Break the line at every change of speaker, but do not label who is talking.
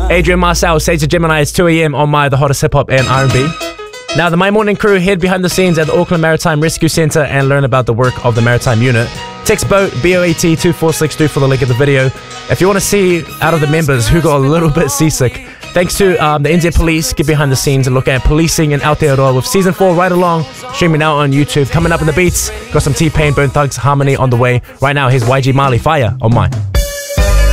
Adrian Marcel, Sage of Gemini. It's 2 a.m. on my The Hottest Hip Hop and R&B. Now, the My Morning crew head behind the scenes at the Auckland Maritime Rescue Centre and learn about the work of the Maritime Unit. Text BOAT, BOAT 246 for the link of the video. If you want to see out of the members who got a little bit seasick, thanks to the NZ Police, get behind the scenes and look at policing in Aotearoa with Season 4 right along, streaming out on YouTube. Coming up in the beats, got some T-Pain, Bone Thugs, Harmony on the way. Right now, here's YG Marley, Fire on mine.